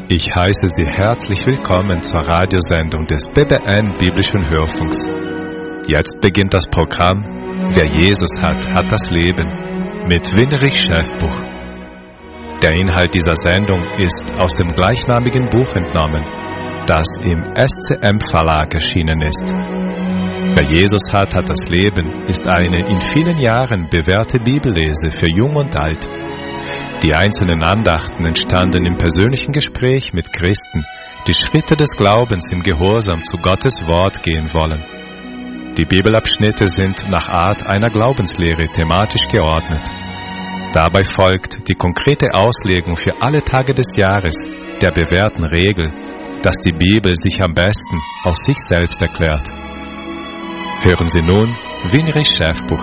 Ich heiße Sie herzlich willkommen zur Radiosendung des BBN Biblischen Hörfunks. Jetzt beginnt das Programm Wer Jesus hat, hat das Leben mit Winrich Schäfbuch. Der Inhalt dieser Sendung ist aus dem gleichnamigen Buch entnommen, das im SCM Verlag erschienen ist. Wer Jesus hat, hat das Leben ist eine in vielen Jahren bewährte Bibellese für Jung und Alt. Die einzelnen Andachten entstanden im persönlichen Gespräch mit Christen, die Schritte des Glaubens im Gehorsam zu Gottes Wort gehen wollen. Die Bibelabschnitte sind nach Art einer Glaubenslehre thematisch geordnet. Dabei folgt die konkrete Auslegung für alle Tage des Jahres der bewährten Regel, dass die Bibel sich am besten aus sich selbst erklärt. Hören Sie nun Winrich Schäfbuch.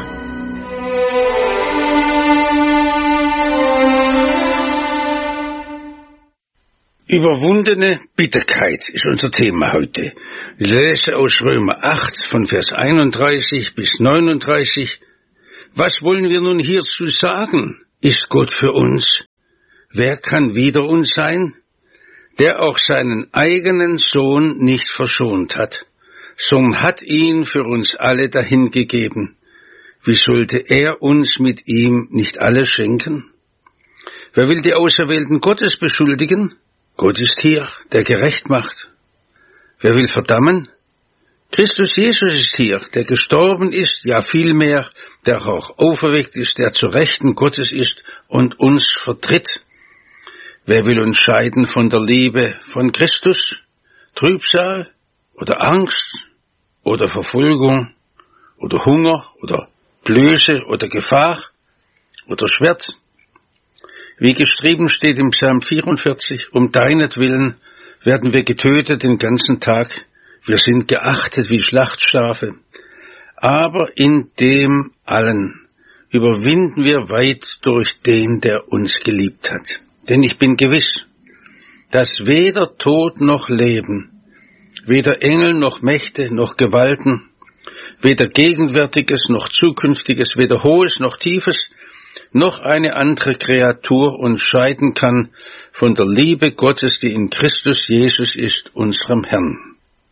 Überwundene Bitterkeit ist unser Thema heute. Ich lese aus Römer 8 von Vers 31 bis 39. Was wollen wir nun hierzu sagen? Ist Gott für uns? Wer kann wider uns sein? Der auch seinen eigenen Sohn nicht verschont hat, sondern hat ihn für uns alle dahingegeben. Wie sollte er uns mit ihm nicht alles schenken? Wer will die Auserwählten Gottes beschuldigen? Gott ist hier, der gerecht macht. Wer will verdammen? Christus Jesus ist hier, der gestorben ist, ja vielmehr, der auch auferweckt ist, der zu Rechten Gottes ist und uns vertritt. Wer will uns scheiden von der Liebe von Christus? Trübsal oder Angst oder Verfolgung oder Hunger oder Blöße oder Gefahr oder Schwert? Wie geschrieben steht im Psalm 44, um deinetwillen werden wir getötet den ganzen Tag, wir sind geachtet wie Schlachtschafe. Aber in dem allen überwinden wir weit durch den, der uns geliebt hat. Denn ich bin gewiss, dass weder Tod noch Leben, weder Engel noch Mächte noch Gewalten, weder Gegenwärtiges noch Zukünftiges, weder Hohes noch Tiefes, noch eine andere Kreatur uns scheiden kann von der Liebe Gottes, die in Christus Jesus ist, unserem Herrn.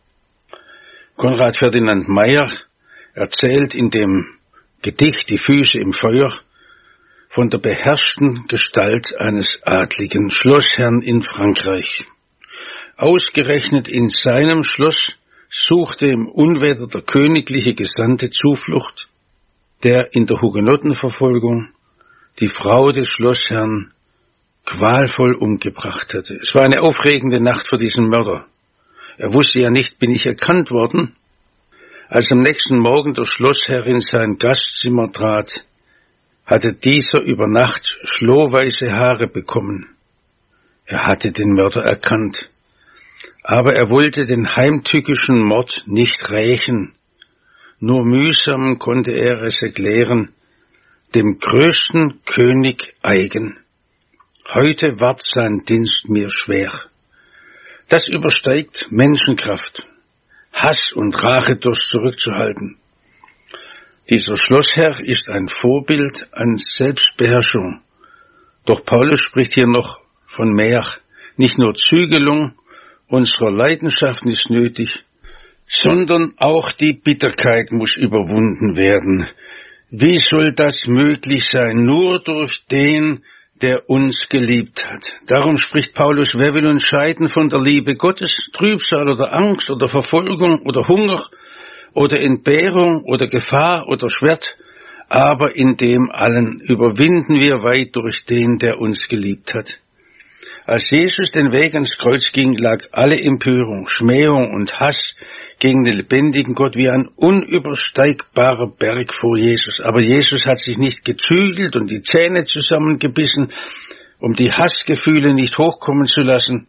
Konrad Ferdinand Meyer erzählt in dem Gedicht Die Füße im Feuer von der beherrschten Gestalt eines adligen Schlossherrn in Frankreich. Ausgerechnet in seinem Schloss suchte im Unwetter der königliche Gesandte Zuflucht, der in der Hugenottenverfolgung die Frau des Schlossherrn qualvoll umgebracht hatte. Es war eine aufregende Nacht für diesen Mörder. Er wusste ja nicht, bin ich erkannt worden? Als am nächsten Morgen der Schlossherr in sein Gastzimmer trat, hatte dieser über Nacht schlohweiße Haare bekommen. Er hatte den Mörder erkannt, aber er wollte den heimtückischen Mord nicht rächen. Nur mühsam konnte er es erklären, dem größten König eigen. Heute ward sein Dienst mir schwer. Das übersteigt Menschenkraft, Hass und Rachedurst zurückzuhalten. Dieser Schlossherr ist ein Vorbild an Selbstbeherrschung. Doch Paulus spricht hier noch von mehr. Nicht nur Zügelung unserer Leidenschaften ist nötig, sondern auch die Bitterkeit muss überwunden werden. Wie soll das möglich sein? Nur durch den, der uns geliebt hat. Darum spricht Paulus, wer will uns scheiden von der Liebe Gottes? Trübsal oder Angst oder Verfolgung oder Hunger oder Entbehrung oder Gefahr oder Schwert? Aber in dem allen überwinden wir weit durch den, der uns geliebt hat. Als Jesus den Weg ans Kreuz ging, lag alle Empörung, Schmähung und Hass gegen den lebendigen Gott wie ein unübersteigbarer Berg vor Jesus. Aber Jesus hat sich nicht gezügelt und die Zähne zusammengebissen, um die Hassgefühle nicht hochkommen zu lassen.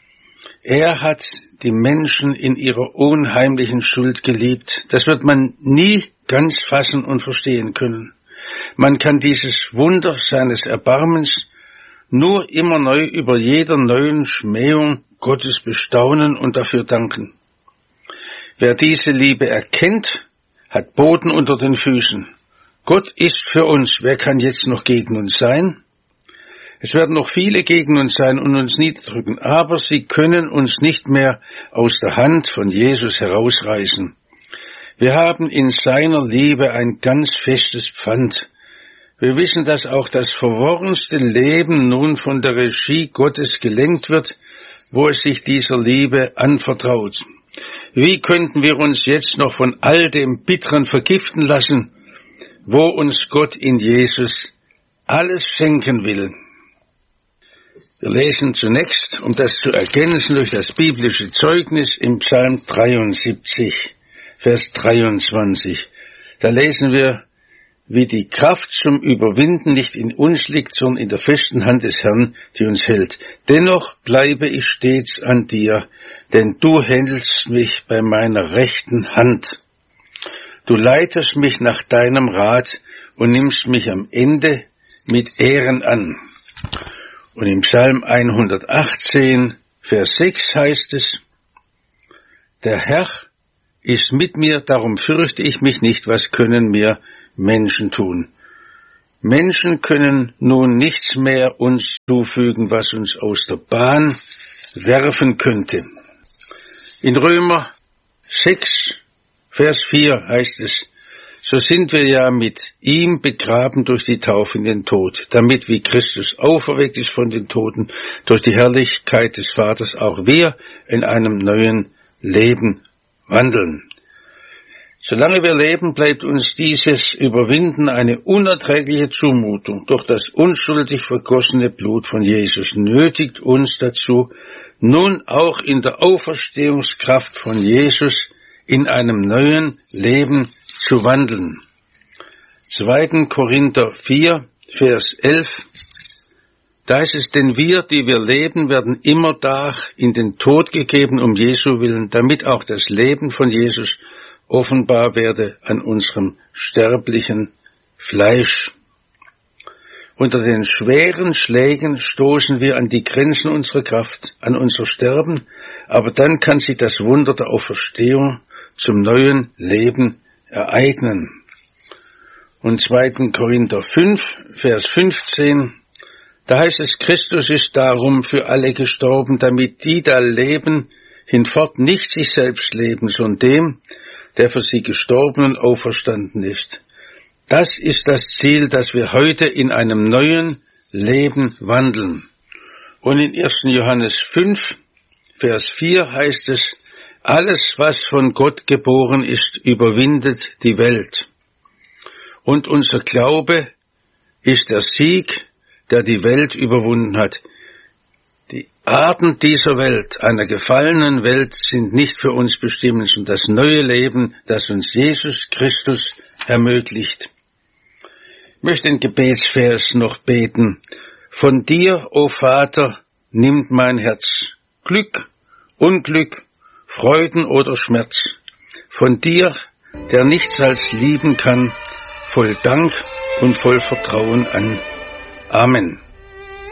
Er hat die Menschen in ihrer unheimlichen Schuld geliebt. Das wird man nie ganz fassen und verstehen können. Man kann dieses Wunder seines Erbarmens nur immer neu über jeder neuen Schmähung Gottes bestaunen und dafür danken. Wer diese Liebe erkennt, hat Boden unter den Füßen. Gott ist für uns, wer kann jetzt noch gegen uns sein? Es werden noch viele gegen uns sein und uns niederdrücken, aber sie können uns nicht mehr aus der Hand von Jesus herausreißen. Wir haben in seiner Liebe ein ganz festes Pfand. Wir wissen, dass auch das verworrenste Leben nun von der Regie Gottes gelenkt wird, wo es sich dieser Liebe anvertraut. Wie könnten wir uns jetzt noch von all dem Bitteren vergiften lassen, wo uns Gott in Jesus alles schenken will? Wir lesen zunächst, um das zu ergänzen, durch das biblische Zeugnis im Psalm 73, Vers 23. Da lesen wir, wie die Kraft zum Überwinden nicht in uns liegt, sondern in der festen Hand des Herrn, die uns hält. Dennoch bleibe ich stets an dir, denn du hältst mich bei meiner rechten Hand. Du leitest mich nach deinem Rat und nimmst mich am Ende mit Ehren an. Und im Psalm 118, Vers 6 heißt es, der Herr ist mit mir, darum fürchte ich mich nicht, was können mir Menschen tun. Menschen können nun nichts mehr uns zufügen, was uns aus der Bahn werfen könnte. In Römer 6, Vers 4 heißt es, so sind wir ja mit ihm begraben durch die Taufe in den Tod, damit wie Christus auferweckt ist von den Toten, durch die Herrlichkeit des Vaters auch wir in einem neuen Leben wandeln. Solange wir leben, bleibt uns dieses Überwinden eine unerträgliche Zumutung. Doch das unschuldig vergossene Blut von Jesus nötigt uns dazu, nun auch in der Auferstehungskraft von Jesus in einem neuen Leben zu wandeln. 2. Korinther 4, Vers 11. Da ist es, denn wir, die wir leben, werden immerdar in den Tod gegeben um Jesu willen, damit auch das Leben von Jesus offenbar werde an unserem sterblichen Fleisch. Unter den schweren Schlägen stoßen wir an die Grenzen unserer Kraft, an unser Sterben, aber dann kann sich das Wunder der Auferstehung zum neuen Leben ereignen. Und 2. Korinther 5, Vers 15, da heißt es, Christus ist darum für alle gestorben, damit die da leben, hinfort nicht sich selbst leben, sondern dem, der für sie gestorben und auferstanden ist. Das ist das Ziel, dass wir heute in einem neuen Leben wandeln. Und in 1. Johannes 5, Vers 4 heißt es, alles, was von Gott geboren ist, überwindet die Welt. Und unser Glaube ist der Sieg, der die Welt überwunden hat. Die Arten dieser Welt, einer gefallenen Welt, sind nicht für uns bestimmt, sondern das neue Leben, das uns Jesus Christus ermöglicht. Ich möchte den Gebetsvers noch beten. Von dir, o Vater, nimmt mein Herz Glück, Unglück, Freuden oder Schmerz. Von dir, der nichts als lieben kann, voll Dank und voll Vertrauen an. Amen.